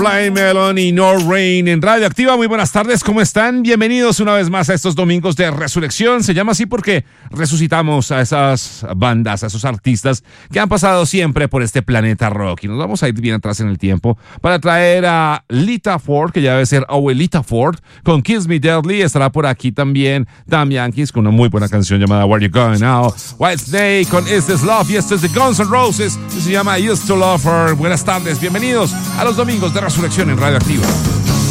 Blind Melon y No Rain en Radio Activa. Muy buenas tardes, ¿cómo están? Bienvenidos una vez más a estos domingos de resurrección. Se llama así porque resucitamos a esas bandas, a esos artistas que han pasado siempre por este planeta rock. Y nos vamos a ir bien atrás en el tiempo para traer a Lita Ford, que ya debe ser abuelita Ford, con Kiss Me Deadly. Estará por aquí también Dan Yankees con una muy buena canción llamada Where You Going Now. Whitesnake con Is This Love, y esto es de Guns N' Roses, que se llama Used to Love Her. Buenas tardes, bienvenidos a los domingos de resurrección en Radio Activa.